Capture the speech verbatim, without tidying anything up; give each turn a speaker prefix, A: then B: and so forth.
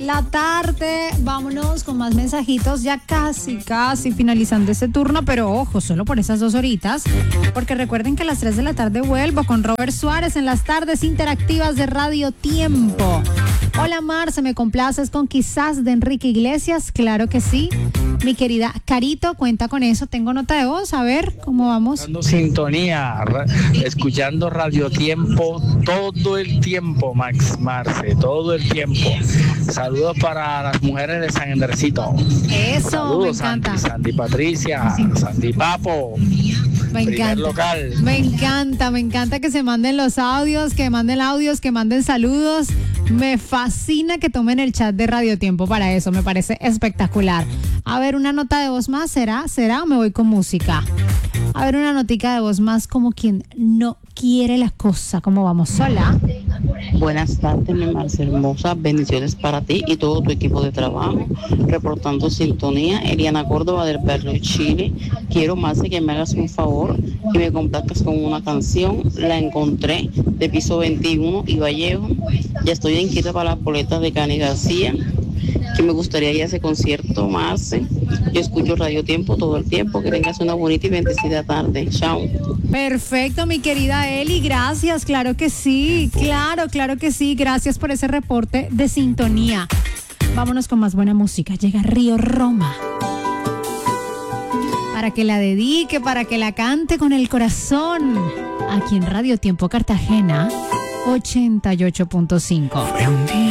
A: La tarde, vámonos con más mensajitos, ya casi, casi finalizando este turno, pero ojo, solo por esas dos horitas, porque recuerden que a las tres de la tarde vuelvo con Robert Suárez en las tardes interactivas de Radio Tiempo. Hola Marce, ¿me complaces con Quizás de Enrique Iglesias? Claro que sí. Mi querida Carito, cuenta con eso, tengo nota de voz, a ver cómo vamos.
B: Dando sintonía, ra- escuchando Radio Tiempo todo el tiempo, Max Marce, todo el tiempo. Saludos para las mujeres de San Andresito.
A: Eso,
B: Saludos,
A: me encanta.
B: Sandy, Sandy Patricia,
A: Sí.
B: Sandy Papo,
A: Me
B: primer
A: encanta.
B: local.
A: Me encanta, me encanta que se manden los audios, que manden audios, que manden saludos. Me fascina que tomen el chat de Radio Tiempo para eso, me parece espectacular. A ver, una nota de voz más, ¿será? ¿Será o me voy con música? A ver, una notica de voz más como quien no quiere la cosa, como vamos sola.
C: Buenas tardes, mi Marce hermosa. Bendiciones para ti y todo tu equipo de trabajo. Reportando sintonía, Eliana Córdoba del barrio Chile. Quiero, Marce, que me hagas un favor y me complazcas con una canción. La encontré de piso veintiuno y Vallejo. Ya estoy inquieta para las boletas de Cani García, que me gustaría ir a ese concierto, Marce. Yo escucho Radio Tiempo todo el tiempo. Que tengas una bonita y bendecida tarde. Chao.
A: Perfecto, mi querida Eli, gracias, claro que sí, claro, claro que sí, gracias por ese reporte de sintonía. Vámonos con más buena música, llega Río Roma. Para que la dedique, para que la cante con el corazón, aquí en Radio Tiempo Cartagena, ochenta y ocho punto cinco.
D: Fue un día